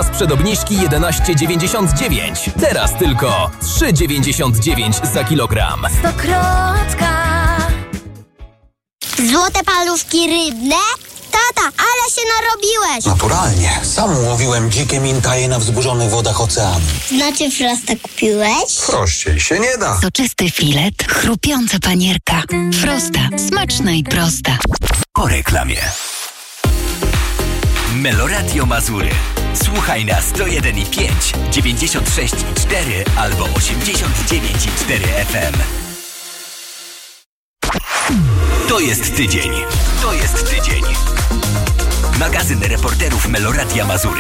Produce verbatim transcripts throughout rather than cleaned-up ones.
Zaraz przedobniżki jedenaście dziewięćdziesiąt dziewięć. Teraz tylko trzy dziewięćdziesiąt dziewięć za kilogram. Stokrotka. Złote paluszki rybne? Tata, ale się narobiłeś! Naturalnie. Sam łowiłem dzikie mintaje na wzburzonych wodach oceanu. Znaczy Frosta kupiłeś? Prościej się nie da. Soczysty filet, chrupiąca panierka. Frosta. Smaczna i prosta. Po reklamie. Meloradio Mazury. Słuchaj na sto jeden i pięć, dziewięćdziesiąt sześć i cztery albo osiemdziesiąt dziewięć i cztery F M. To jest tydzień. To jest tydzień. Magazyn reporterów Meloradia Mazury.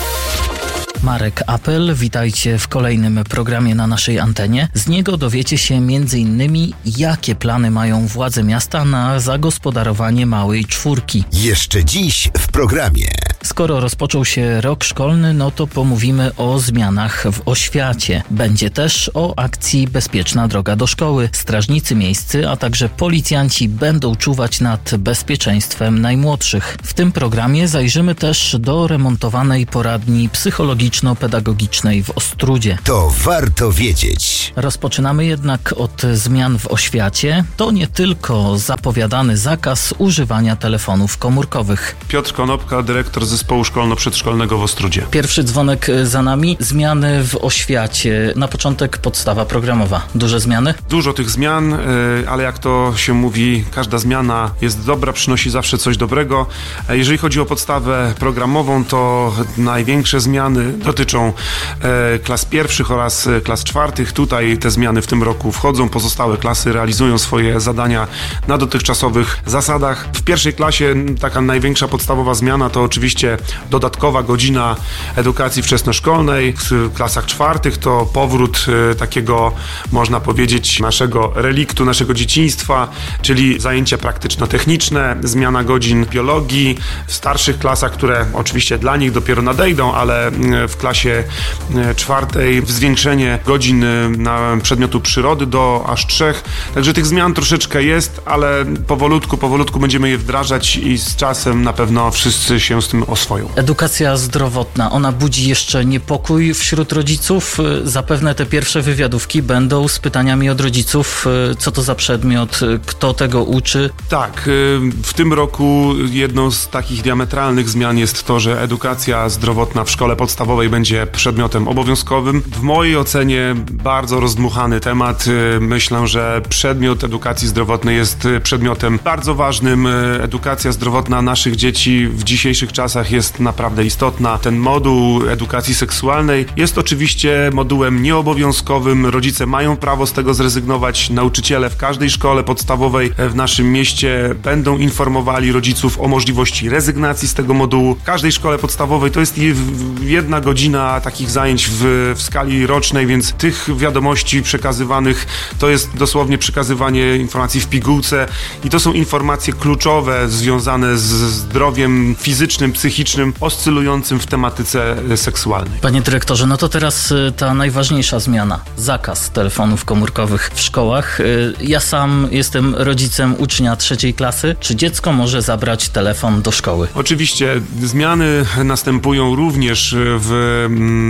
Marek Apel, witajcie w kolejnym programie na naszej antenie. Z niego dowiecie się między innymi, jakie plany mają władze miasta na zagospodarowanie małej czwórki. Jeszcze dziś w programie. Skoro rozpoczął się rok szkolny, no to pomówimy o zmianach w oświacie. Będzie też o akcji Bezpieczna droga do szkoły. Strażnicy miejscy, a także policjanci będą czuwać nad bezpieczeństwem najmłodszych. W tym programie zajrzymy też do remontowanej poradni psychologiczno-pedagogicznej w Ostródzie. To warto wiedzieć. Rozpoczynamy jednak od zmian w oświacie. To nie tylko zapowiadany zakaz używania telefonów komórkowych. Piotr Konopka, dyrektor Zespołu Szkolno-Przedszkolnego w Ostródzie. Pierwszy dzwonek za nami. Zmiany w oświacie. Na początek podstawa programowa. Duże zmiany? Dużo tych zmian, ale jak to się mówi, każda zmiana jest dobra, przynosi zawsze coś dobrego. Jeżeli chodzi o podstawę programową, to największe zmiany dotyczą klas pierwszych oraz klas czwartych. Tutaj te zmiany w tym roku wchodzą. Pozostałe klasy realizują swoje zadania na dotychczasowych zasadach. W pierwszej klasie taka największa podstawowa zmiana to oczywiście dodatkowa godzina edukacji wczesnoszkolnej. W klasach czwartych to powrót takiego, można powiedzieć, naszego reliktu, naszego dzieciństwa, czyli zajęcia praktyczno-techniczne, zmiana godzin biologii. W starszych klasach, które oczywiście dla nich dopiero nadejdą, ale w klasie czwartej zwiększenie godzin na przedmiotu przyrody do aż trzech. Także tych zmian troszeczkę jest, ale powolutku, powolutku będziemy je wdrażać i z czasem na pewno wszyscy się z tym oswoją. Edukacja zdrowotna, ona budzi jeszcze niepokój wśród rodziców. Zapewne te pierwsze wywiadówki będą z pytaniami od rodziców, co to za przedmiot, kto tego uczy. Tak, w tym roku jedną z takich diametralnych zmian jest to, że edukacja zdrowotna w szkole podstawowej będzie przedmiotem obowiązkowym. W mojej ocenie bardzo rozdmuchany temat. Myślę, że przedmiot edukacji zdrowotnej jest przedmiotem bardzo ważnym. Edukacja zdrowotna naszych dzieci w dzisiejszych czasach jest naprawdę istotna. Ten moduł edukacji seksualnej jest oczywiście modułem nieobowiązkowym. Rodzice mają prawo z tego zrezygnować. Nauczyciele w każdej szkole podstawowej w naszym mieście będą informowali rodziców o możliwości rezygnacji z tego modułu. W każdej szkole podstawowej to jest jedna godzina takich zajęć w, w skali rocznej, więc tych wiadomości przekazywanych to jest dosłownie przekazywanie informacji w pigułce i to są informacje kluczowe związane z zdrowiem fizycznym, psychicznym, oscylującym w tematyce seksualnej. Panie dyrektorze, no to teraz ta najważniejsza zmiana. Zakaz telefonów komórkowych w szkołach. Ja sam jestem rodzicem ucznia trzeciej klasy. Czy dziecko może zabrać telefon do szkoły? Oczywiście zmiany następują również w,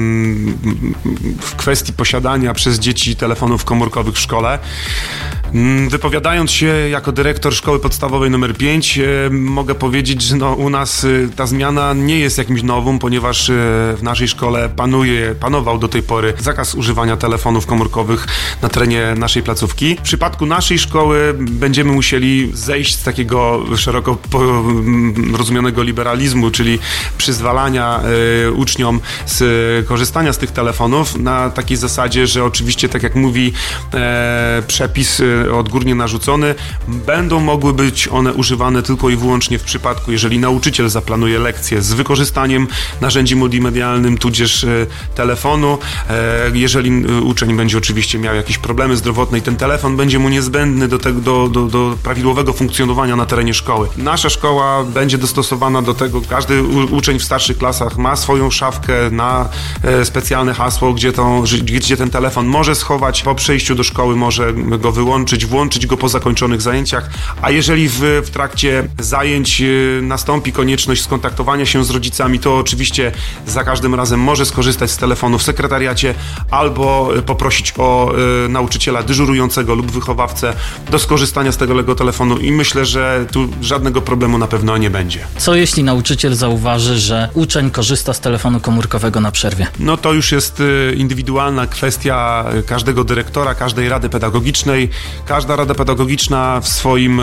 w kwestii posiadania przez dzieci telefonów komórkowych w szkole. Wypowiadając się jako dyrektor szkoły podstawowej numer pięć, mogę powiedzieć, że no, u nas ta zmiana nie jest jakimś nowum, ponieważ w naszej szkole panuje, panował do tej pory zakaz używania telefonów komórkowych na terenie naszej placówki. W przypadku naszej szkoły będziemy musieli zejść z takiego szeroko rozumianego liberalizmu, czyli przyzwalania y, uczniom z korzystania z tych telefonów na takiej zasadzie, że oczywiście, tak jak mówi e, przepis odgórnie narzucony, będą mogły być one używane tylko i wyłącznie w przypadku, jeżeli nauczyciel zaplanuje lekcję z wykorzystaniem narzędzi multimedialnym, tudzież e, telefonu. E, jeżeli uczeń będzie oczywiście miał jakieś problemy zdrowotne i ten telefon będzie mu niezbędny do, tego, do, do, do prawidłowego funkcjonowania na terenie szkoły. Nasza szkoła będzie dostosowana do tego. Każdy u, uczeń w starszych klasach ma swoją szafkę na e, specjalne hasło, gdzie, tą, gdzie ten telefon może schować. Po przejściu do szkoły może go wyłączyć wyłączyć, włączyć go po zakończonych zajęciach, a jeżeli w, w trakcie zajęć nastąpi konieczność skontaktowania się z rodzicami, to oczywiście za każdym razem może skorzystać z telefonu w sekretariacie albo poprosić o y, nauczyciela dyżurującego lub wychowawcę do skorzystania z tego telefonu i myślę, że tu żadnego problemu na pewno nie będzie. Co jeśli nauczyciel zauważy, że uczeń korzysta z telefonu komórkowego na przerwie? No to już jest y, indywidualna kwestia każdego dyrektora, każdej rady pedagogicznej. Każda rada pedagogiczna w swoim, y,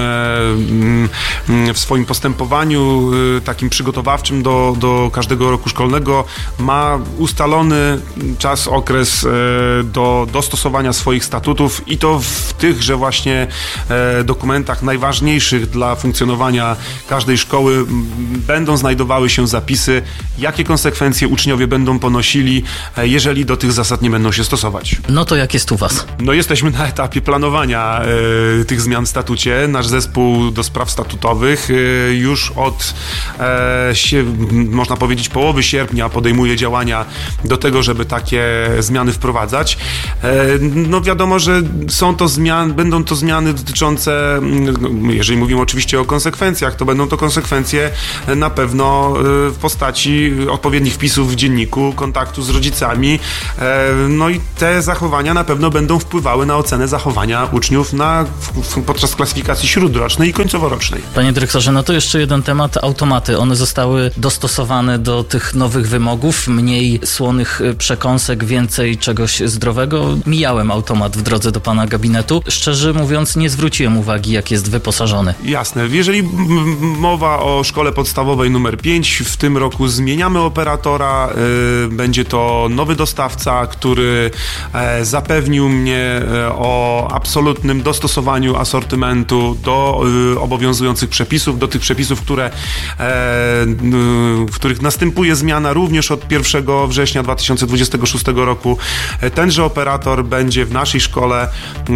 y, w swoim postępowaniu y, takim przygotowawczym do, do każdego roku szkolnego ma ustalony czas, okres y, do dostosowania swoich statutów i to w tychże właśnie y, dokumentach najważniejszych dla funkcjonowania każdej szkoły będą znajdowały się zapisy, jakie konsekwencje uczniowie będą ponosili, jeżeli do tych zasad nie będą się stosować. No to jak jest u was? No jesteśmy na etapie planowania e, tych zmian w statucie. Nasz zespół do spraw statutowych e, już od e, się, można powiedzieć połowy sierpnia podejmuje działania do tego, żeby takie zmiany wprowadzać. E, no wiadomo, że są to zmiany, będą to zmiany dotyczące, no, jeżeli mówimy oczywiście o konsekwencjach, to będą to konsekwencje na pewno w postaci odpowiednich wpisów w dzienniku, kontaktu z rodzicami. No i te zachowania na pewno będą wpływały na ocenę zachowania uczniów na, podczas klasyfikacji śródrocznej i końcoworocznej. Panie dyrektorze, no to jeszcze jeden temat. Automaty. One zostały dostosowane do tych nowych wymogów, mniej słonych przekąsek, więcej czegoś zdrowego. Mijałem automat w drodze do pana gabinetu. Szczerze mówiąc, nie zwróciłem uwagi, jak jest wyposażony. Jasne. Jeżeli mowa o szkole podstawowej numer pięć, w tym roku zmieniamy operatora. Będzie to nowy dostawca, który zapewnił mnie o absolutnym dostosowaniu asortymentu do obowiązujących przepisów, do tych przepisów, które, w których następuje zmiana również od pierwszego września dwa tysiące dwudziestego szóstego roku. Tenże operator będzie w naszej szkole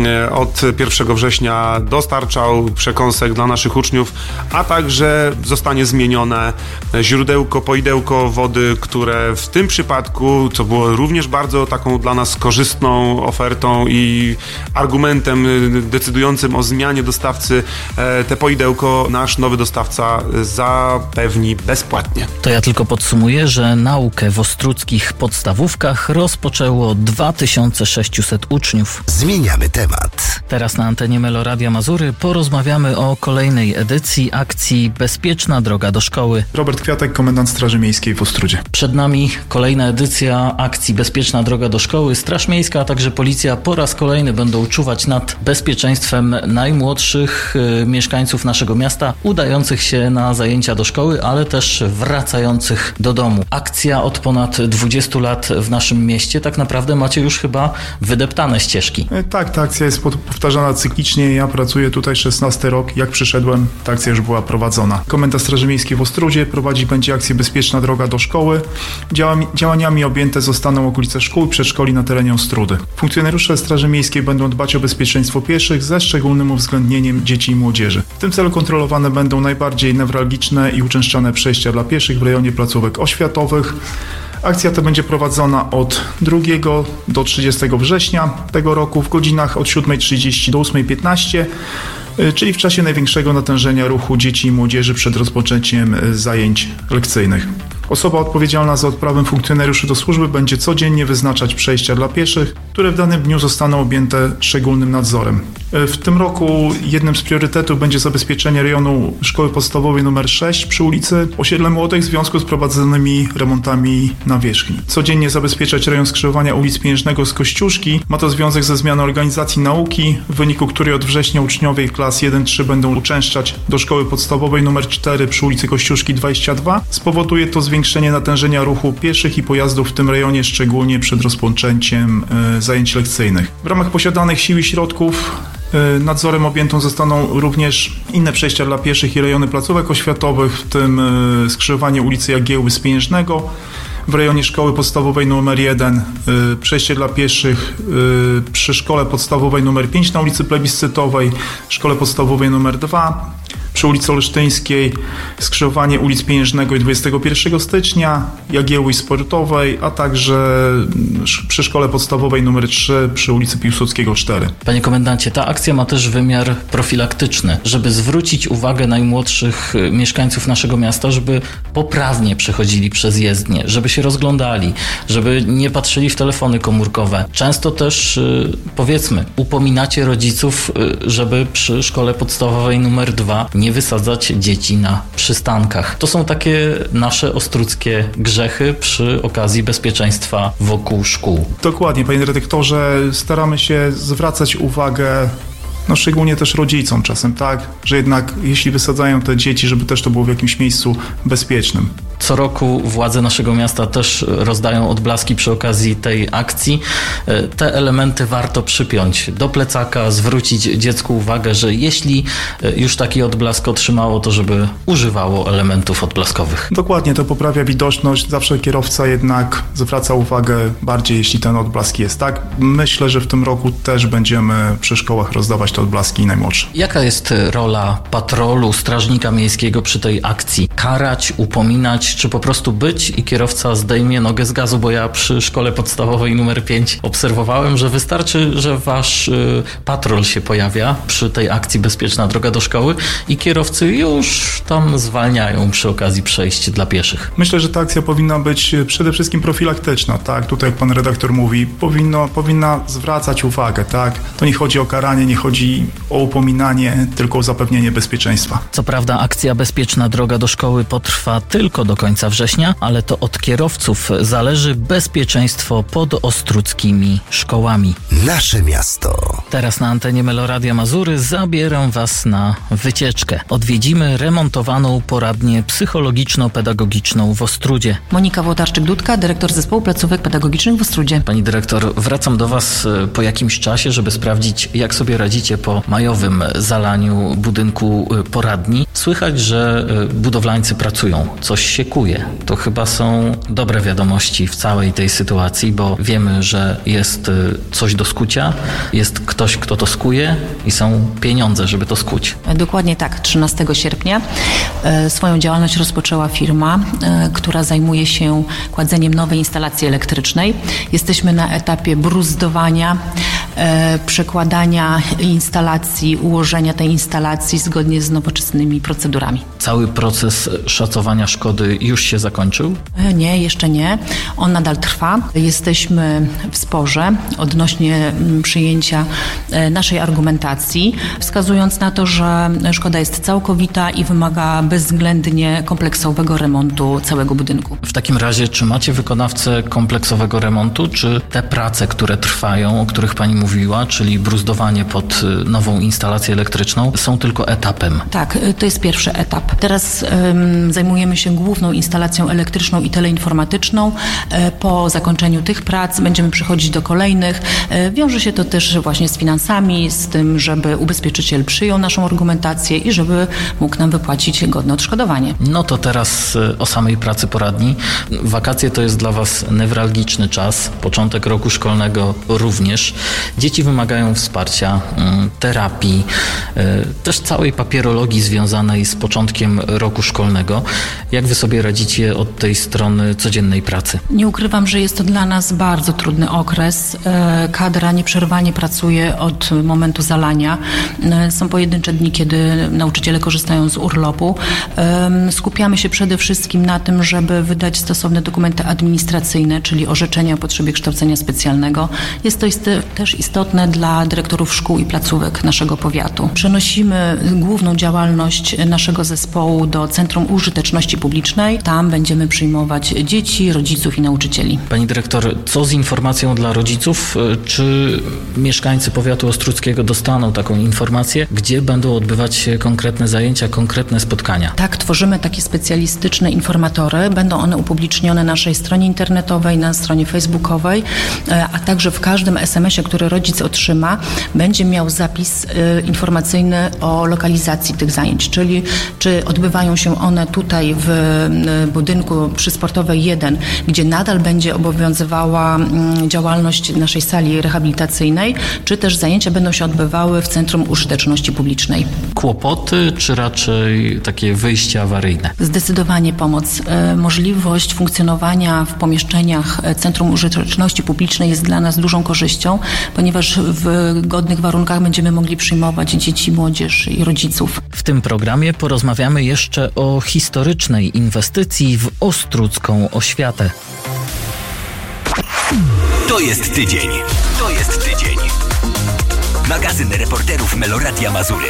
od pierwszego września dostarczał przekąsek dla naszych uczniów, a także zostanie zmienione źródełko, poidełko wody, które w tym przypadku, co było również bardzo taką dla nas korzystną ofertą i argumentem decydującym o zmianie dostawcy, te poidełko nasz nowy dostawca zapewni bezpłatnie. To ja tylko podsumuję, że naukę w ostródzkich podstawówkach rozpoczęło dwa tysiące sześciuset uczniów. Zmieniamy temat. Teraz na antenie Meloradia Mazury porozmawiamy o kolejnej edycji akcji Bezpieczna droga do szkoły. Robert Kwiatek, komendant Straży Miejskiej w Ostródzie. Przed nami kolejna edycja akcji Bezpieczna droga do szkoły. Straż Miejska, a także policja po raz kolejny będą czuwać nad bezpieczeństwem najmłodszych y, mieszkańców naszego miasta, udających się na zajęcia do szkoły, ale też wracających do domu. Akcja od ponad dwudziestu lat w naszym mieście. Tak naprawdę macie już chyba wydeptane ścieżki. Tak, ta akcja jest powtarzana cyklicznie. Ja pracuję tutaj szesnasty rok. Jak przyszedłem, ta akcja już była prowadzona. Komenda Straży Miejskiej w Ostródzie prowadzi będzie akcję Bezpieczna droga do szkoły. Działami, działaniami objęte zostaną okolice szkół i przedszkoli na terenie Ostródy. Funkcjonariusze Straży Miejskiej będą dbać o bezpieczeństwo pieszych ze szczególnym uwzględnieniem dzieci i młodzieży. W tym celu kontrolowane będą najbardziej newralgiczne i uczęszczane przejścia dla pieszych w rejonie placówek oświatowych. Akcja ta będzie prowadzona od drugiego do trzydziestego września tego roku w godzinach od siódmej trzydzieści do ósmej piętnaście, czyli w czasie największego natężenia ruchu dzieci i młodzieży przed rozpoczęciem zajęć lekcyjnych. Osoba odpowiedzialna za odprawę funkcjonariuszy do służby będzie codziennie wyznaczać przejścia dla pieszych, które w danym dniu zostaną objęte szczególnym nadzorem. W tym roku jednym z priorytetów będzie zabezpieczenie rejonu szkoły podstawowej nr sześć przy ulicy Osiedle Młodych w związku z prowadzonymi remontami nawierzchni. Codziennie zabezpieczać rejon skrzyżowania ulic Pieniężnego z Kościuszki. Ma to związek ze zmianą organizacji nauki, w wyniku której od września uczniowie klas jeden trzy będą uczęszczać do szkoły podstawowej nr cztery przy ulicy Kościuszki dwadzieścia dwa. Spowoduje to zwiększenie natężenia ruchu pieszych i pojazdów w tym rejonie, szczególnie przed rozpoczęciem y, zajęć lekcyjnych. W ramach posiadanych sił i środków y, nadzorem objętą zostaną również inne przejścia dla pieszych i rejony placówek oświatowych, w tym y, skrzyżowanie ulicy Jagiełły z Pieniężnego. W rejonie szkoły podstawowej numer jeden y, przejście dla pieszych y, przy szkole podstawowej numer pięć na ulicy Plebiscytowej, szkole podstawowej numer dwa, przy ulicy Olsztyńskiej, skrzyżowanie ulic Pieniężnego i dwudziestego pierwszego stycznia, Jagiełły Sportowej, a także przy szkole podstawowej numer trzy przy ulicy Piłsudskiego cztery. Panie komendancie, ta akcja ma też wymiar profilaktyczny, żeby zwrócić uwagę najmłodszych mieszkańców naszego miasta, żeby poprawnie przechodzili przez jezdnię, żeby się rozglądali, żeby nie patrzyli w telefony komórkowe. Często też, powiedzmy, upominacie rodziców, żeby przy szkole podstawowej numer dwa nie wysadzać dzieci na przystankach. To są takie nasze ostródzkie grzechy przy okazji bezpieczeństwa wokół szkół. Dokładnie, panie dyrektorze, staramy się zwracać uwagę, no szczególnie też rodzicom czasem, tak, że jednak jeśli wysadzają te dzieci, żeby też to było w jakimś miejscu bezpiecznym. Co roku władze naszego miasta też rozdają odblaski przy okazji tej akcji. Te elementy warto przypiąć do plecaka, zwrócić dziecku uwagę, że jeśli już taki odblask otrzymało, to żeby używało elementów odblaskowych. Dokładnie, to poprawia widoczność. Zawsze kierowca jednak zwraca uwagę bardziej, jeśli ten odblask jest, tak? Myślę, że w tym roku też będziemy przy szkołach rozdawać te odblaski najmłodszym. Jaka jest rola patrolu, strażnika miejskiego przy tej akcji? Karać, upominać, czy po prostu być i kierowca zdejmie nogę z gazu, bo ja przy szkole podstawowej numer pięć obserwowałem, że wystarczy, że wasz y, patrol się pojawia przy tej akcji Bezpieczna droga do szkoły i kierowcy już tam zwalniają przy okazji przejść dla pieszych. Myślę, że ta akcja powinna być przede wszystkim profilaktyczna, tak? Tutaj jak pan redaktor mówi, powinno, powinna zwracać uwagę, tak? To nie chodzi o karanie, nie chodzi o upominanie, tylko o zapewnienie bezpieczeństwa. Co prawda akcja Bezpieczna droga do szkoły potrwa tylko do końca września, ale to od kierowców zależy bezpieczeństwo pod ostródzkimi szkołami. Nasze miasto. Teraz na antenie Meloradia Mazury zabieram was na wycieczkę. Odwiedzimy remontowaną poradnię psychologiczno-pedagogiczną w Ostródzie. Monika Włodarczyk-Dudka, dyrektor Zespołu Placówek Pedagogicznych w Ostródzie. Pani dyrektor, wracam do was po jakimś czasie, żeby sprawdzić, jak sobie radzicie po majowym zalaniu budynku poradni. Słychać, że budowlańcy pracują, coś się kuje. To chyba są dobre wiadomości w całej tej sytuacji, bo wiemy, że jest coś do skucia, jest ktoś, kto to skuje i są pieniądze, żeby to skuć. Dokładnie tak. trzynastego sierpnia swoją działalność rozpoczęła firma, która zajmuje się kładzeniem nowej instalacji elektrycznej. Jesteśmy na etapie bruzdowania, przekładania instalacji, ułożenia tej instalacji zgodnie z nowoczesnymi procedurami. Cały proces szacowania szkody już się zakończył? Nie, jeszcze nie. On nadal trwa. Jesteśmy w sporze odnośnie przyjęcia naszej argumentacji, wskazując na to, że szkoda jest całkowita i wymaga bezwzględnie kompleksowego remontu całego budynku. W takim razie, czy macie wykonawcę kompleksowego remontu, czy te prace, które trwają, o których pani mówiła, czyli bruzdowanie pod nową instalację elektryczną, są tylko etapem? Tak, to jest pierwszy etap. Teraz um, zajmujemy się główną instalacją elektryczną i teleinformatyczną. Po zakończeniu tych prac będziemy przechodzić do kolejnych. Wiąże się to też właśnie z finansami, z tym, żeby ubezpieczyciel przyjął naszą argumentację i żeby mógł nam wypłacić godne odszkodowanie. No to teraz o samej pracy poradni. Wakacje to jest dla was newralgiczny czas, początek roku szkolnego również. Dzieci wymagają wsparcia, terapii, też całej papierologii związanej z początkiem roku szkolnego. Jak wy sobie radzicie od tej strony codziennej pracy? Nie ukrywam, że jest to dla nas bardzo trudny okres. Kadra nieprzerwanie pracuje od momentu zalania. Są pojedyncze dni, kiedy nauczyciele korzystają z urlopu. Skupiamy się przede wszystkim na tym, żeby wydać stosowne dokumenty administracyjne, czyli orzeczenia o potrzebie kształcenia specjalnego. Jest to też istotne dla dyrektorów szkół i placówek naszego powiatu. Przenosimy główną działalność naszego zespołu do Centrum Użyteczności Publicznej. Tam będziemy przyjmować dzieci, rodziców i nauczycieli. Pani dyrektor, co z informacją dla rodziców? Czy mieszkańcy powiatu ostródzkiego dostaną taką informację, gdzie będą odbywać się konkretne zajęcia, konkretne spotkania? Tak, tworzymy takie specjalistyczne informatory. Będą one upublicznione na naszej stronie internetowej, na stronie facebookowej, a także w każdym es em esie, który który rodzic otrzyma, będzie miał zapis informacyjny o lokalizacji tych zajęć, czyli czy odbywają się one tutaj w budynku przysportowej jeden, gdzie nadal będzie obowiązywała działalność naszej sali rehabilitacyjnej, czy też zajęcia będą się odbywały w Centrum Użyteczności Publicznej. Kłopoty, czy raczej takie wyjście awaryjne? Zdecydowanie pomoc. Możliwość funkcjonowania w pomieszczeniach Centrum Użyteczności Publicznej jest dla nas dużą korzyścią, ponieważ w godnych warunkach będziemy mogli przyjmować dzieci, młodzież i rodziców. W tym programie porozmawiamy jeszcze o historycznej inwestycji w ostródzką oświatę. To jest tydzień. To jest tydzień. Magazyn reporterów Meloradia Mazury.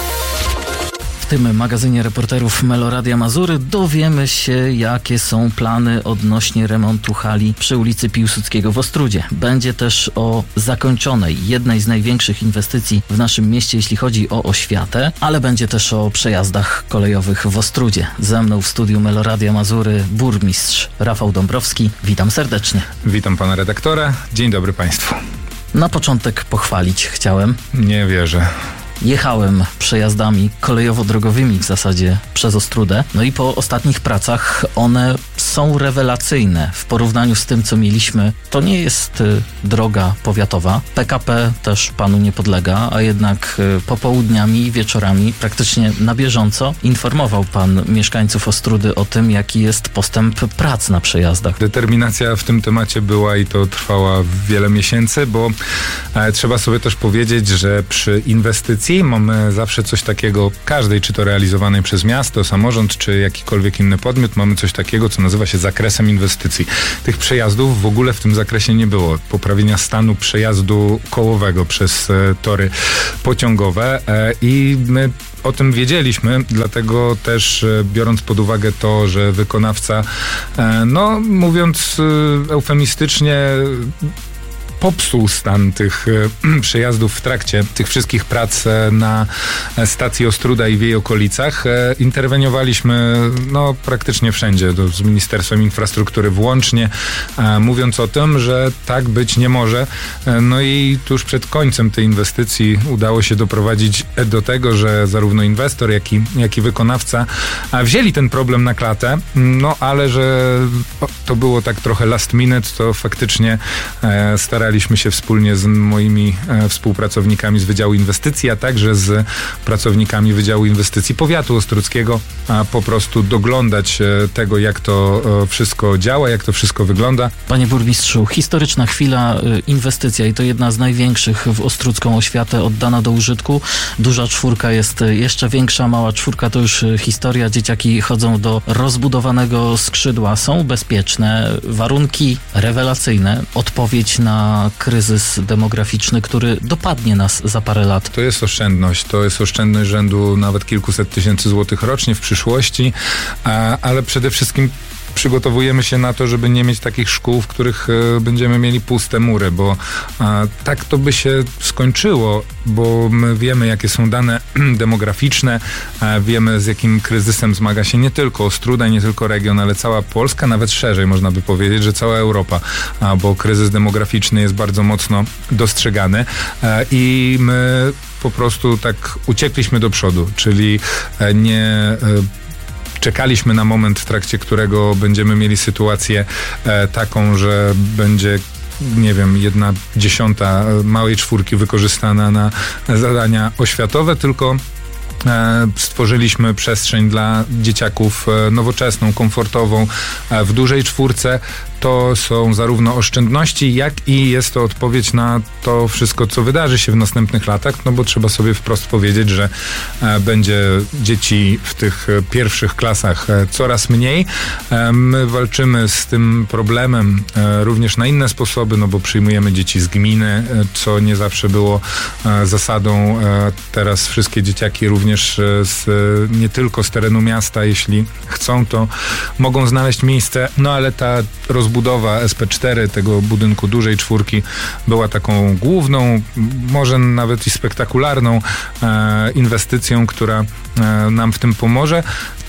W tym magazynie reporterów Meloradia Mazury dowiemy się, jakie są plany odnośnie remontu hali przy ulicy Piłsudskiego w Ostródzie. Będzie też o zakończonej, jednej z największych inwestycji w naszym mieście, jeśli chodzi o oświatę, ale będzie też o przejazdach kolejowych w Ostródzie. Ze mną w studiu Meloradia Mazury burmistrz Rafał Dąbrowski. Witam serdecznie. Witam pana redaktora. Dzień dobry państwu. Na początek pochwalić chciałem. Nie wierzę. Jechałem przejazdami kolejowo-drogowymi w zasadzie przez Ostródę. No i po ostatnich pracach one są rewelacyjne w porównaniu z tym, co mieliśmy. To nie jest y, droga powiatowa. P K P też panu nie podlega, a jednak y, popołudniami i wieczorami praktycznie na bieżąco informował pan mieszkańców Ostródy o tym, jaki jest postęp prac na przejazdach. Determinacja w tym temacie była i to trwała wiele miesięcy, bo e, trzeba sobie też powiedzieć, że przy inwestycji mamy zawsze coś takiego, każdej, czy to realizowanej przez miasto, samorząd, czy jakikolwiek inny podmiot, mamy coś takiego, co nazywa się zakresem inwestycji. Tych przejazdów w ogóle w tym zakresie nie było. Poprawienia stanu przejazdu kołowego przez e, tory pociągowe e, i my o tym wiedzieliśmy, dlatego też e, biorąc pod uwagę to, że wykonawca, e, no mówiąc e, eufemistycznie, popsuł stan tych e, przejazdów w trakcie tych wszystkich prac e, na stacji Ostróda i w jej okolicach. E, interweniowaliśmy no, praktycznie wszędzie, to z Ministerstwem Infrastruktury włącznie, e, mówiąc o tym, że tak być nie może. E, no i tuż przed końcem tej inwestycji udało się doprowadzić do tego, że zarówno inwestor, jak i, jak i wykonawca a wzięli ten problem na klatę, no ale że to było tak trochę last minute, to faktycznie e, staraliśmy się wspólnie z moimi e, współpracownikami z Wydziału Inwestycji, a także z pracownikami Wydziału Inwestycji Powiatu Ostródzkiego, a po prostu doglądać e, tego, jak to e, wszystko działa, jak to wszystko wygląda. Panie burmistrzu, historyczna chwila, e, inwestycja i to jedna z największych w ostródzką oświatę oddana do użytku. Duża czwórka jest jeszcze większa, mała czwórka to już e, historia. Dzieciaki chodzą do rozbudowanego skrzydła, są bezpieczne, warunki rewelacyjne, odpowiedź na kryzys demograficzny, który dopadnie nas za parę lat. To jest oszczędność. To jest oszczędność rzędu nawet kilkuset tysięcy złotych rocznie w przyszłości, a, ale przede wszystkim przygotowujemy się na to, żeby nie mieć takich szkół, w których e, będziemy mieli puste mury, bo e, tak to by się skończyło, bo my wiemy, jakie są dane demograficzne, e, wiemy, z jakim kryzysem zmaga się nie tylko Ostróda, nie tylko region, ale cała Polska, nawet szerzej można by powiedzieć, że cała Europa, a, bo kryzys demograficzny jest bardzo mocno dostrzegany e, i my po prostu tak uciekliśmy do przodu, czyli e, nie e, czekaliśmy na moment, w trakcie którego będziemy mieli sytuację e, taką, że będzie, nie wiem, jedna dziesiąta małej czwórki wykorzystana na zadania oświatowe, tylko e, stworzyliśmy przestrzeń dla dzieciaków e, nowoczesną, komfortową, e, w dużej czwórce. To są zarówno oszczędności, jak i jest to odpowiedź na to wszystko, co wydarzy się w następnych latach, no bo trzeba sobie wprost powiedzieć, że e, będzie dzieci w tych e, pierwszych klasach e, coraz mniej. E, my walczymy z tym problemem e, również na inne sposoby, no bo przyjmujemy dzieci z gminy, e, co nie zawsze było e, zasadą. E, teraz wszystkie dzieciaki również e, z, e, nie tylko z terenu miasta, jeśli chcą, to mogą znaleźć miejsce, no ale ta rozbudowa S P cztery, tego budynku dużej czwórki, była taką główną, może nawet i spektakularną e, inwestycją, która e, nam w tym pomoże.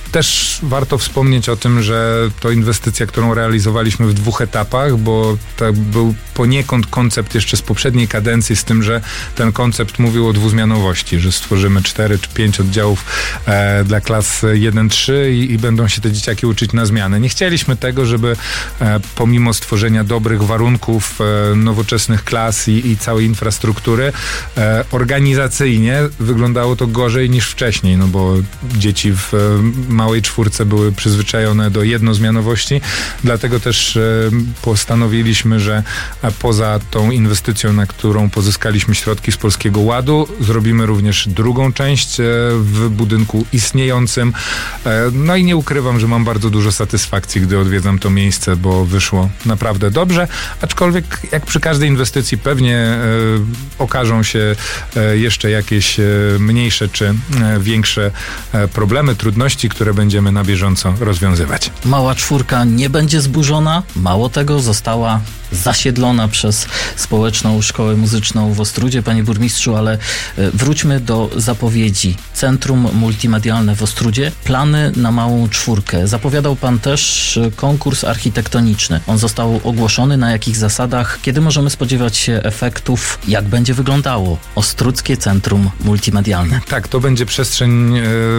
Też warto wspomnieć o tym, że to inwestycja, którą realizowaliśmy w dwóch etapach, bo to był poniekąd koncept jeszcze z poprzedniej kadencji, z tym, że ten koncept mówił o dwuzmianowości, że stworzymy cztery czy pięć oddziałów e, dla klas jeden trzy i, i będą się te dzieciaki uczyć na zmianę. Nie chcieliśmy tego, żeby e, pomimo stworzenia dobrych warunków, e, nowoczesnych klas i, i całej infrastruktury, e, organizacyjnie wyglądało to gorzej niż wcześniej, no bo dzieci w e, małej czwórce były przyzwyczajone do jednozmianowości, dlatego też e, postanowiliśmy, że poza tą inwestycją, na którą pozyskaliśmy środki z Polskiego Ładu, zrobimy również drugą część e, w budynku istniejącym. E, no i nie ukrywam, że mam bardzo dużo satysfakcji, gdy odwiedzam to miejsce, bo wyszło naprawdę dobrze, aczkolwiek jak przy każdej inwestycji pewnie e, okażą się e, jeszcze jakieś e, mniejsze czy e, większe e, problemy, trudności, które będziemy na bieżąco rozwiązywać. Mała czwórka nie będzie zburzona, mało tego, została zasiedlona przez Społeczną Szkołę Muzyczną w Ostródzie. Panie burmistrzu, ale wróćmy do zapowiedzi. Centrum Multimedialne w Ostródzie, plany na małą czwórkę. Zapowiadał pan też konkurs architektoniczny. On został ogłoszony, na jakich zasadach? Kiedy możemy spodziewać się efektów? Jak będzie wyglądało Ostródzkie Centrum Multimedialne? Tak, to będzie przestrzeń,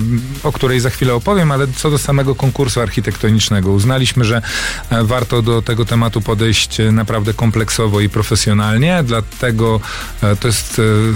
o której za chwilę opowiem, ale co do samego konkursu architektonicznego. Uznaliśmy, że warto do tego tematu podejść naprawdę kompleksowo i profesjonalnie, dlatego to jest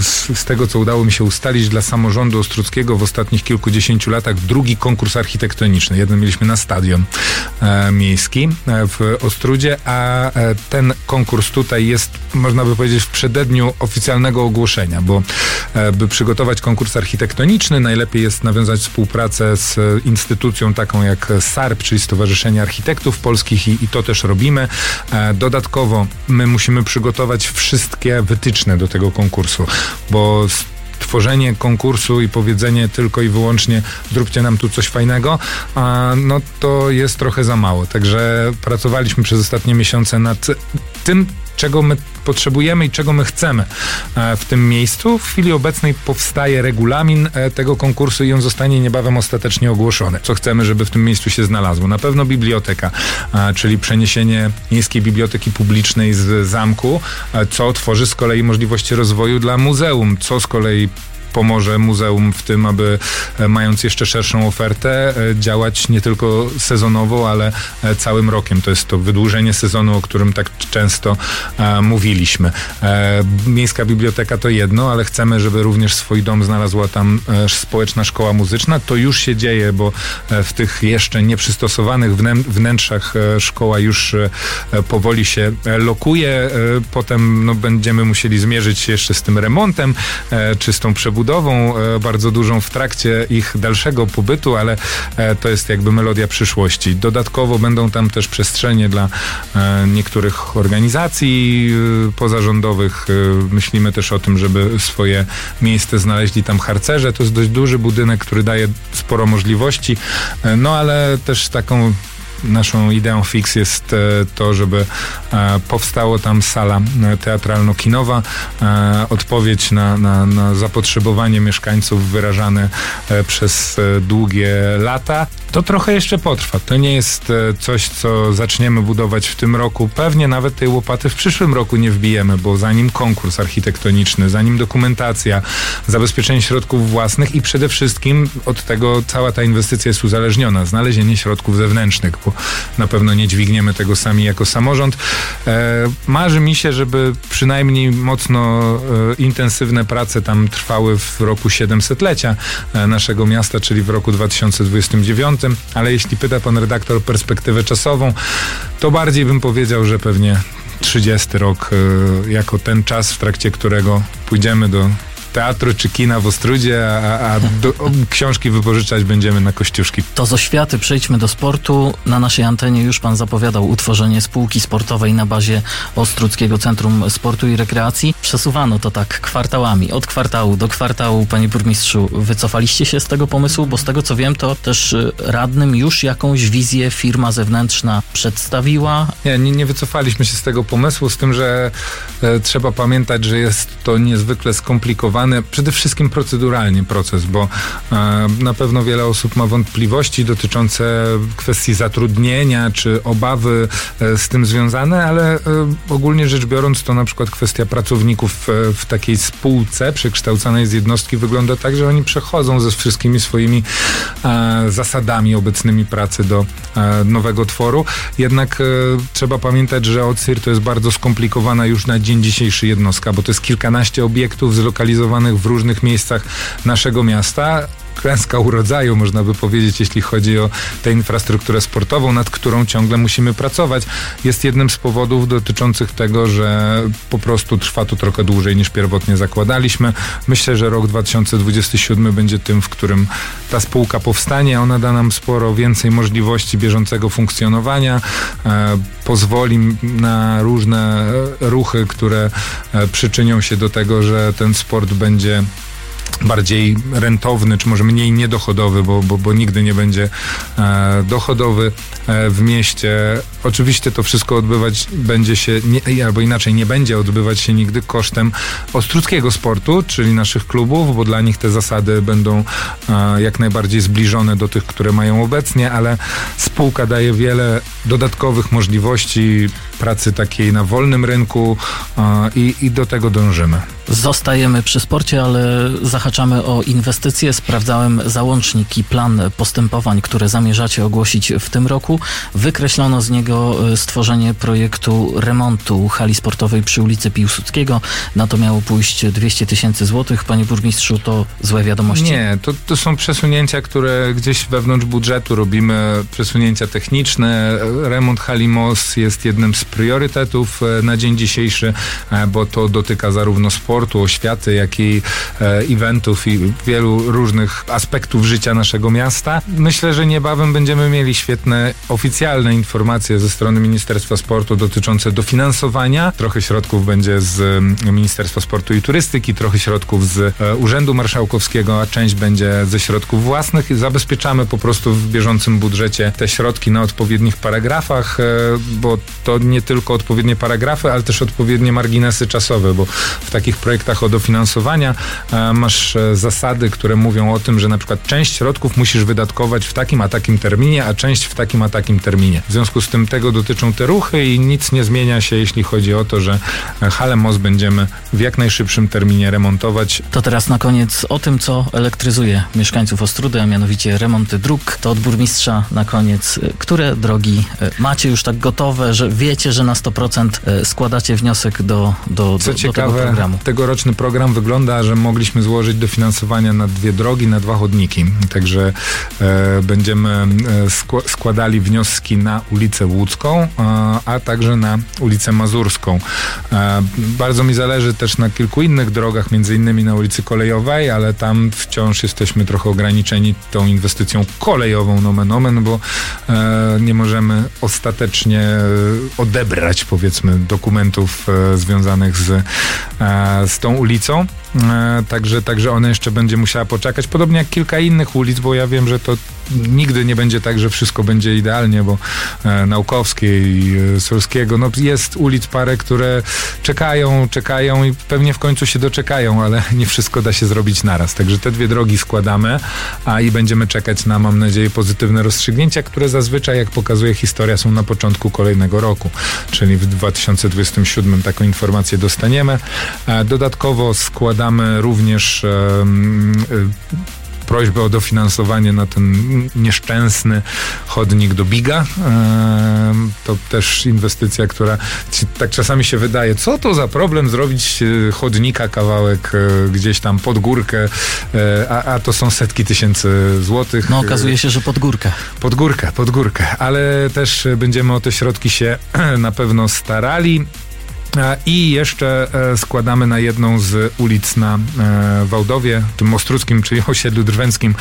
z tego, co udało mi się ustalić, dla samorządu ostródzkiego w ostatnich kilkudziesięciu latach drugi konkurs architektoniczny. Jeden mieliśmy na stadion e, miejski w Ostródzie, a e, ten konkurs tutaj jest, można by powiedzieć, w przededniu oficjalnego ogłoszenia, bo e, by przygotować konkurs architektoniczny, najlepiej jest nawiązać współpracę z instytucją taką jak S A R P, czyli Stowarzyszenie Architektów Polskich i, i to też robimy. E, dodatkowo my musimy przygotować wszystkie wytyczne do tego konkursu, bo tworzenie konkursu i powiedzenie tylko i wyłącznie zróbcie nam tu coś fajnego, a no to jest trochę za mało. Także pracowaliśmy przez ostatnie miesiące nad tym, czego my potrzebujemy i czego my chcemy w tym miejscu. W chwili obecnej powstaje regulamin tego konkursu i on zostanie niebawem ostatecznie ogłoszony. Co chcemy, żeby w tym miejscu się znalazło? Na pewno biblioteka, czyli przeniesienie Miejskiej Biblioteki Publicznej z zamku, co otworzy z kolei możliwości rozwoju dla muzeum, co z kolei pomoże muzeum w tym, aby mając jeszcze szerszą ofertę działać nie tylko sezonowo, ale całym rokiem. To jest to wydłużenie sezonu, o którym tak często e, mówiliśmy. E, Miejska Biblioteka to jedno, ale chcemy, żeby również swój dom znalazła tam e, Społeczna Szkoła Muzyczna. To już się dzieje, bo e, w tych jeszcze nieprzystosowanych wnę- wnętrzach e, szkoła już e, powoli się e, lokuje. E, potem no, będziemy musieli zmierzyć się jeszcze z tym remontem, e, czy z tą przebudową budową bardzo dużą w trakcie ich dalszego pobytu, ale to jest jakby melodia przyszłości. Dodatkowo będą tam też przestrzenie dla niektórych organizacji pozarządowych. Myślimy też o tym, żeby swoje miejsce znaleźli tam harcerze. To jest dość duży budynek, który daje sporo możliwości, no ale też taką naszą ideą fix jest to, żeby powstało tam sala teatralno-kinowa, odpowiedź na, na, na zapotrzebowanie mieszkańców wyrażane przez długie lata. To trochę jeszcze potrwa. To nie jest coś, co zaczniemy budować w tym roku. Pewnie nawet tej łopaty w przyszłym roku nie wbijemy, bo zanim konkurs architektoniczny, zanim dokumentacja, zabezpieczenie środków własnych i przede wszystkim od tego cała ta inwestycja jest uzależniona. Znalezienie środków zewnętrznych, bo na pewno nie dźwigniemy tego sami jako samorząd. E, marzy mi się, żeby przynajmniej mocno e, intensywne prace tam trwały w roku siedemsetlecia e, naszego miasta, czyli w roku dwa tysiące dwudziestym dziewiątym, ale jeśli pyta pan redaktor o perspektywę czasową, to bardziej bym powiedział, że pewnie trzydziesty rok e, jako ten czas, w trakcie którego pójdziemy do teatru czy kina w Ostródzie, a, a do, książki wypożyczać będziemy na Kościuszki. To z oświaty przejdźmy do sportu. Na naszej antenie już pan zapowiadał utworzenie spółki sportowej na bazie Ostródzkiego Centrum Sportu i Rekreacji. Przesuwano to tak kwartałami, od kwartału do kwartału. Panie burmistrzu, wycofaliście się z tego pomysłu, bo z tego co wiem, to też radnym już jakąś wizję firma zewnętrzna przedstawiła. Nie, nie, nie wycofaliśmy się z tego pomysłu, z tym, że e, trzeba pamiętać, że jest to niezwykle skomplikowane skomplikowany przede wszystkim proceduralnie proces, bo e, na pewno wiele osób ma wątpliwości dotyczące kwestii zatrudnienia, czy obawy e, z tym związane, ale e, ogólnie rzecz biorąc to na przykład kwestia pracowników e, w takiej spółce przekształcanej z jednostki wygląda tak, że oni przechodzą ze wszystkimi swoimi e, zasadami obecnymi pracy do e, nowego tworu. Jednak e, trzeba pamiętać, że O C I R to jest bardzo skomplikowana już na dzień dzisiejszy jednostka, bo to jest kilkanaście obiektów zlokalizowanych w różnych miejscach naszego miasta. Klęska urodzaju, można by powiedzieć, jeśli chodzi o tę infrastrukturę sportową, nad którą ciągle musimy pracować. Jest jednym z powodów dotyczących tego, że po prostu trwa to trochę dłużej niż pierwotnie zakładaliśmy. Myślę, że rok dwa tysiące dwudziesty siódmy będzie tym, w którym ta spółka powstanie. Ona da nam sporo więcej możliwości bieżącego funkcjonowania, e, pozwoli na różne ruchy, które e, przyczynią się do tego, że ten sport będzie bardziej rentowny, czy może mniej niedochodowy, bo, bo, bo nigdy nie będzie e, dochodowy e, w mieście. Oczywiście to wszystko odbywać będzie się, nie, albo inaczej, nie będzie odbywać się nigdy kosztem ostruckiego sportu, czyli naszych klubów, bo dla nich te zasady będą e, jak najbardziej zbliżone do tych, które mają obecnie, ale spółka daje wiele dodatkowych możliwości pracy takiej na wolnym rynku e, i, i do tego dążymy. Zostajemy przy sporcie, ale zahaczamy o inwestycje. Sprawdzałem załącznik i plan postępowań, które zamierzacie ogłosić w tym roku. Wykreślono z niego stworzenie projektu remontu hali sportowej przy ulicy Piłsudskiego. Na to miało pójść dwieście tysięcy złotych. Panie burmistrzu, to złe wiadomości? Nie, to, to są przesunięcia, które gdzieś wewnątrz budżetu robimy, przesunięcia techniczne. Remont hali M O S jest jednym z priorytetów na dzień dzisiejszy, bo to dotyka zarówno sportu, oświaty, jak i e, eventów i wielu różnych aspektów życia naszego miasta. Myślę, że niebawem będziemy mieli świetne oficjalne informacje ze strony Ministerstwa Sportu dotyczące dofinansowania. Trochę środków będzie z Ministerstwa Sportu i Turystyki, trochę środków z e, Urzędu Marszałkowskiego, a część będzie ze środków własnych i zabezpieczamy po prostu w bieżącym budżecie te środki na odpowiednich paragrafach, e, bo to nie tylko odpowiednie paragrafy, ale też odpowiednie marginesy czasowe, bo w takich projektach o dofinansowania e, masz e, zasady, które mówią o tym, że na przykład część środków musisz wydatkować w takim a takim terminie, a część w takim a takim terminie. W związku z tym tego dotyczą te ruchy i nic nie zmienia się, jeśli chodzi o to, że halę M O S będziemy w jak najszybszym terminie remontować. To teraz na koniec o tym, co elektryzuje mieszkańców Ostródy, a mianowicie remonty dróg. To od burmistrza na koniec. Które drogi macie już tak gotowe, że wiecie, że na sto procent składacie wniosek do, do, Co do, ciekawe, do tego programu? Tegoroczny program wygląda, że mogliśmy złożyć dofinansowania na dwie drogi, na dwa chodniki. Także e, będziemy e, skł- składali wnioski na ulicę Łódzką, a, a także na ulicę Mazurską. E, bardzo mi zależy też na kilku innych drogach, między innymi na ulicy Kolejowej, ale tam wciąż jesteśmy trochę ograniczeni tą inwestycją kolejową nomen omen, bo e, nie możemy ostatecznie odebrać, powiedzmy, dokumentów e, związanych z, e, z tą ulicą. E, także, także ona jeszcze będzie musiała poczekać, podobnie jak kilka innych ulic, bo ja wiem, że to nigdy nie będzie tak, że wszystko będzie idealnie, bo e, Naukowskiej, e, Solskiego, no jest ulic parę, które czekają, czekają i pewnie w końcu się doczekają, ale nie wszystko da się zrobić naraz. Także te dwie drogi składamy, a i będziemy czekać na, mam nadzieję, pozytywne rozstrzygnięcia, które zazwyczaj, jak pokazuje historia, są na początku kolejnego roku, czyli w dwa tysiące dwudziestym siódmym taką informację dostaniemy. E, dodatkowo składamy również e, e, prośbę o dofinansowanie na ten nieszczęsny chodnik do Biga. To też inwestycja, która tak czasami się wydaje, co to za problem zrobić chodnika kawałek gdzieś tam pod górkę, a, a to są setki tysięcy złotych. No okazuje się, że pod górkę. Pod górkę, pod górkę, ale też będziemy o te środki się na pewno starali. I jeszcze składamy na jedną z ulic na Wałdowie, tym Ostruckim, czyli osiedlu drwęckim,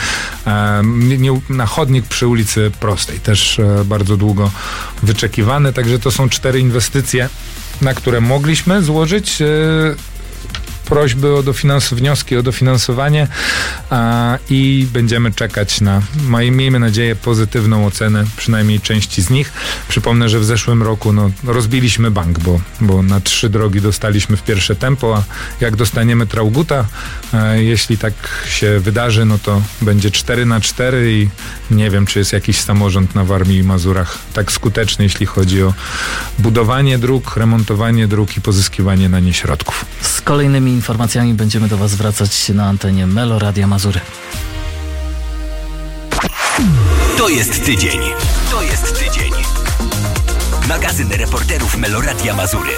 na chodnik przy ulicy Prostej. Też bardzo długo wyczekiwane. Także to są cztery inwestycje, na które mogliśmy złożyć prośby o dofinans- wnioski o dofinansowanie a, i będziemy czekać na, miejmy nadzieję, pozytywną ocenę przynajmniej części z nich. Przypomnę, że w zeszłym roku no, rozbiliśmy bank, bo, bo na trzy drogi dostaliśmy w pierwsze tempo, a jak dostaniemy Traugutta, a, jeśli tak się wydarzy, no to będzie cztery na cztery i nie wiem, czy jest jakiś samorząd na Warmii i Mazurach tak skuteczny, jeśli chodzi o budowanie dróg, remontowanie dróg i pozyskiwanie na nie środków. Z kolejnymi informacjami będziemy do Was wracać na antenie Melo Radia Mazury. To jest tydzień. To jest tydzień. Magazyn reporterów Melo Radia Mazury.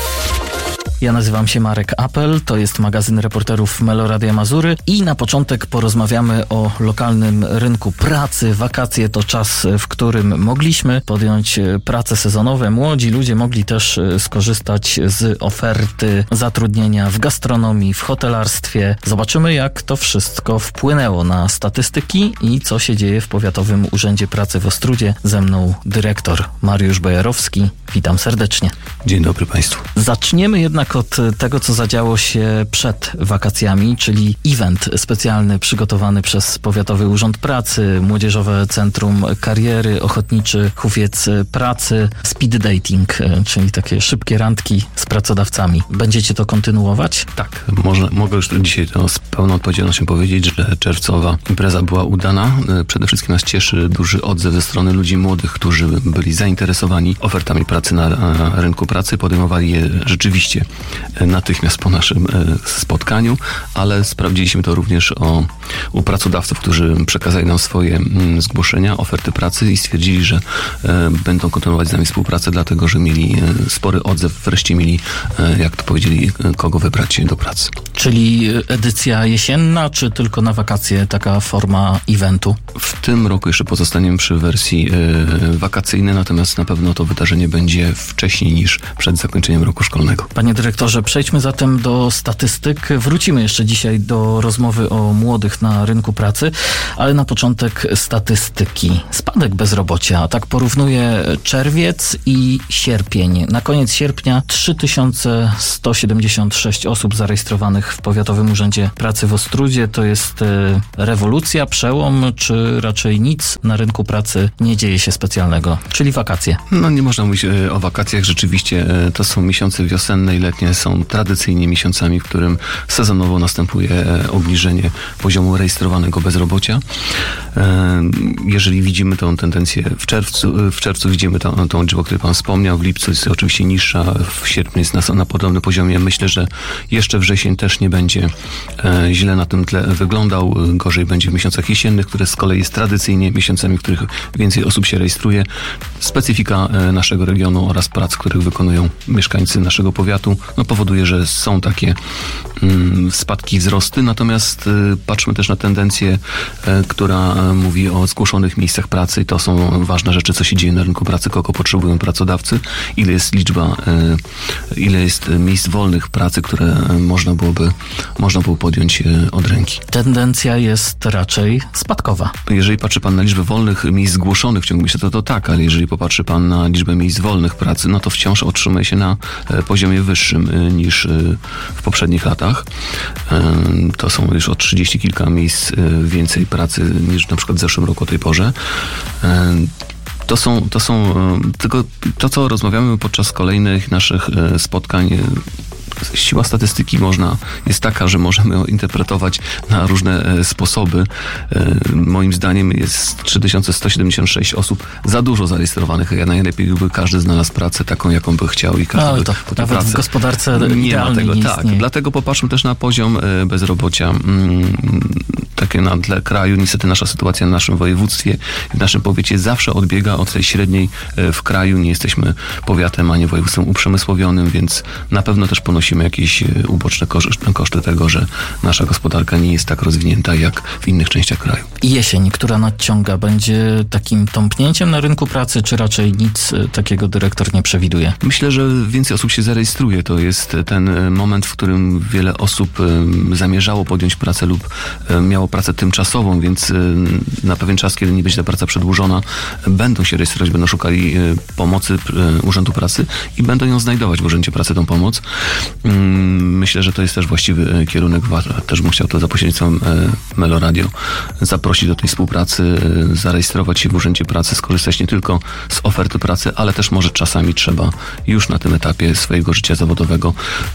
Ja nazywam się Marek Apel, to jest magazyn reporterów Melo Radia Mazury i na początek porozmawiamy o lokalnym rynku pracy. Wakacje to czas, w którym mogliśmy podjąć prace sezonowe. Młodzi ludzie mogli też skorzystać z oferty zatrudnienia w gastronomii, w hotelarstwie. Zobaczymy, jak to wszystko wpłynęło na statystyki i co się dzieje w Powiatowym Urzędzie Pracy w Ostródzie. Ze mną dyrektor Mariusz Bojarowski. Witam serdecznie. Dzień dobry Państwu. Zaczniemy jednak od tego, co zadziało się przed wakacjami, czyli event specjalny przygotowany przez Powiatowy Urząd Pracy, Młodzieżowe Centrum Kariery, Ochotniczy Hufiec Pracy, speed dating, czyli takie szybkie randki z pracodawcami. Będziecie to kontynuować? Tak, może, mogę już dzisiaj to z pełną odpowiedzialnością powiedzieć, że czerwcowa impreza była udana. Przede wszystkim nas cieszy duży odzew ze strony ludzi młodych, którzy byli zainteresowani ofertami pracy na rynku pracy, podejmowali je rzeczywiście natychmiast po naszym spotkaniu, ale sprawdziliśmy to również o, u pracodawców, którzy przekazali nam swoje zgłoszenia, oferty pracy i stwierdzili, że e, będą kontynuować z nami współpracę, dlatego że mieli e, spory odzew, wreszcie mieli, e, jak to powiedzieli, kogo wybrać do pracy. Czyli edycja jesienna, czy tylko na wakacje taka forma eventu? W tym roku jeszcze pozostaniemy przy wersji e, wakacyjnej, natomiast na pewno to wydarzenie będzie wcześniej niż przed zakończeniem roku szkolnego. Panie dyrektorze, przejdźmy zatem do statystyk. Wrócimy jeszcze dzisiaj do rozmowy o młodych na rynku pracy, ale na początek statystyki. Spadek bezrobocia, tak porównuję czerwiec i sierpień. Na koniec sierpnia trzy tysiące sto siedemdziesiąt sześć osób zarejestrowanych w Powiatowym Urzędzie Pracy w Ostródzie. To jest e, rewolucja, przełom, czy raczej nic na rynku pracy nie dzieje się specjalnego, czyli wakacje? No nie można mówić e, o wakacjach. Rzeczywiście e, to są miesiące wiosenne i letnie, są tradycyjnie miesiącami, w którym sezonowo następuje e, obniżenie poziomu rejestrowanego bezrobocia. E, jeżeli widzimy tą tendencję w czerwcu, w czerwcu widzimy tą, tą liczbę, o której Pan wspomniał, w lipcu jest oczywiście niższa, w sierpniu jest na, na podobnym poziomie. Myślę, że jeszcze wrzesień też nie będzie e, źle na tym tle wyglądał. Gorzej będzie w miesiącach jesiennych, które z kolei jest tradycyjnie miesiącami, w których więcej osób się rejestruje. Specyfika e, naszego regionu oraz prac, których wykonują mieszkańcy naszego powiatu, no powoduje, że są takie mm, spadki, wzrosty. Natomiast y, patrzmy też na tendencję, y, która y, mówi o zgłoszonych miejscach pracy i to są ważne rzeczy, co się dzieje na rynku pracy, kogo potrzebują pracodawcy, ile jest liczba, y, ile jest miejsc wolnych pracy, które y, można byłoby, można było podjąć y, od ręki. Tendencja jest raczej spadkowa. Jeżeli patrzy Pan na liczbę wolnych miejsc zgłoszonych w ciągu miesiąca, to, to tak, ale jeżeli popatrzy Pan na liczbę miejsc wolnych pracy, no to wciąż otrzymuje się na y, poziomie wyższym y, niż y, w poprzednich latach. Y, to są już o trzydzieści kilka miejsc y, więcej pracy niż na przykład w zeszłym roku o tej porze. Y, To są, to są tylko to, co rozmawiamy podczas kolejnych naszych spotkań. Siła statystyki można, jest taka, że możemy ją interpretować na różne sposoby. Moim zdaniem jest trzy tysiące sto siedemdziesiąt sześć osób za dużo zarejestrowanych. Ja najlepiej by każdy znalazł pracę taką, jaką by chciał i każdy Ale by to po tej nawet pracy. w gospodarce nie ma tego, nie tak. istnieje. Dlatego popatrzmy też na poziom bezrobocia. Takie na tle kraju. Niestety nasza sytuacja w naszym województwie, w naszym powiecie zawsze odbiega od tej średniej w kraju. Nie jesteśmy powiatem ani województwem uprzemysłowionym, więc na pewno też ponosimy jakieś uboczne koszty, koszty tego, że nasza gospodarka nie jest tak rozwinięta jak w innych częściach kraju. Jesień, która nadciąga, będzie takim tąpnięciem na rynku pracy, czy raczej nic takiego dyrektor nie przewiduje? Myślę, że więcej osób się zarejestruje. To jest ten moment, w którym wiele osób zamierzało podjąć pracę lub miało o pracę tymczasową, więc na pewien czas, kiedy nie będzie ta praca przedłużona, będą się rejestrować, będą szukali pomocy Urzędu Pracy i będą ją znajdować w Urzędzie Pracy, tą pomoc. Myślę, że to jest też właściwy kierunek. Też bym chciał to za pośrednictwem Meloradio zaprosić do tej współpracy, zarejestrować się w Urzędzie Pracy, skorzystać nie tylko z oferty pracy, ale też może czasami trzeba już na tym etapie swojego życia zawodowego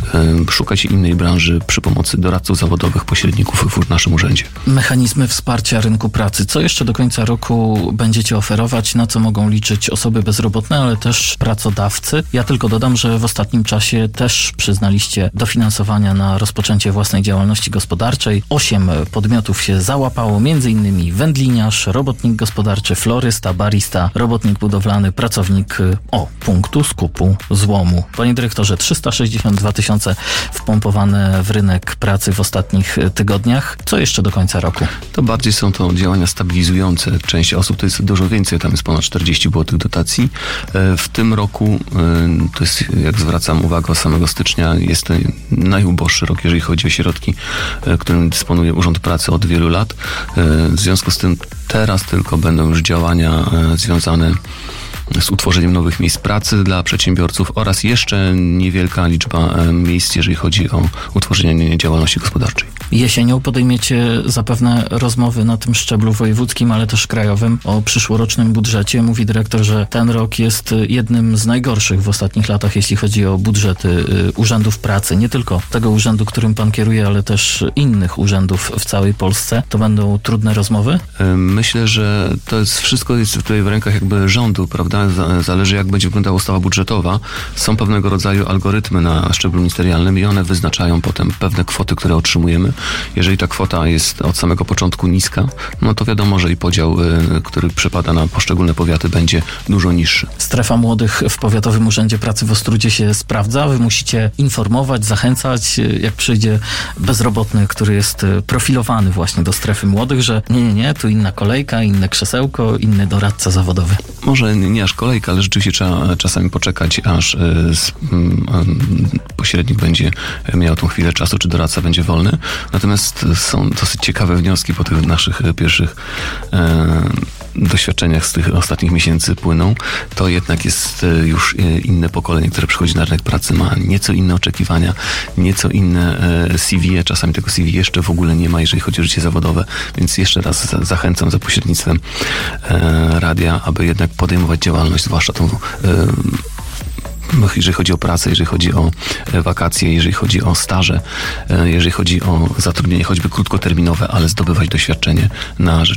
szukać innej branży przy pomocy doradców zawodowych, pośredników w naszym urzędzie. Mechanizmy wsparcia rynku pracy. Co jeszcze do końca roku będziecie oferować? Na co mogą liczyć osoby bezrobotne, ale też pracodawcy? Ja tylko dodam, że w ostatnim czasie też przyznaliście dofinansowania na rozpoczęcie własnej działalności gospodarczej. Osiem podmiotów się załapało, między innymi wędliniarz, robotnik gospodarczy, florysta, barista, robotnik budowlany, pracownik o punktu skupu złomu. Panie dyrektorze, trzysta sześćdziesiąt dwa tysiące wpompowane w rynek pracy w ostatnich tygodniach. Co jeszcze do końca roku? To bardziej są to działania stabilizujące. Część osób to jest dużo więcej, tam jest ponad czterdzieści było tych dotacji. W tym roku, to jest, jak zwracam uwagę, od samego stycznia jest to najuboższy rok, jeżeli chodzi o środki, którym dysponuje Urząd Pracy od wielu lat. W związku z tym teraz tylko będą już działania związane z utworzeniem nowych miejsc pracy dla przedsiębiorców oraz jeszcze niewielka liczba miejsc, jeżeli chodzi o utworzenie działalności gospodarczej. Jesienią podejmiecie zapewne rozmowy na tym szczeblu wojewódzkim, ale też krajowym o przyszłorocznym budżecie. Mówi dyrektor, że ten rok jest jednym z najgorszych w ostatnich latach, jeśli chodzi o budżety urzędów pracy. Nie tylko tego urzędu, którym pan kieruje, ale też innych urzędów w całej Polsce. To będą trudne rozmowy? Myślę, że to jest wszystko jest tutaj w rękach jakby rządu, prawda? Zależy, jak będzie wyglądała ustawa budżetowa. Są pewnego rodzaju algorytmy na szczeblu ministerialnym i one wyznaczają potem pewne kwoty, które otrzymujemy. Jeżeli ta kwota jest od samego początku niska, no to wiadomo, że i podział, który przypada na poszczególne powiaty, będzie dużo niższy. Strefa młodych w Powiatowym Urzędzie Pracy w Ostródzie się sprawdza. Wy musicie informować, zachęcać, jak przyjdzie bezrobotny, który jest profilowany właśnie do strefy młodych, że nie, nie, nie, tu inna kolejka, inne krzesełko, inny doradca zawodowy. Może nie aż kolejka, ale rzeczywiście trzeba czasami poczekać, aż pośrednik będzie miał tą chwilę czasu, czy doradca będzie wolny. Natomiast są dosyć ciekawe wnioski po tych naszych pierwszych e, doświadczeniach z tych ostatnich miesięcy płyną. To jednak jest już inne pokolenie, które przychodzi na rynek pracy, ma nieco inne oczekiwania, nieco inne C V, czasami tego C V jeszcze w ogóle nie ma, jeżeli chodzi o życie zawodowe, więc jeszcze raz zachęcam za pośrednictwem e, radia, aby jednak podejmować działalność, zwłaszcza tą e, jeżeli chodzi o pracę, jeżeli chodzi o wakacje, jeżeli chodzi o staże, jeżeli chodzi o zatrudnienie choćby krótkoterminowe, ale zdobywać doświadczenie na rzecz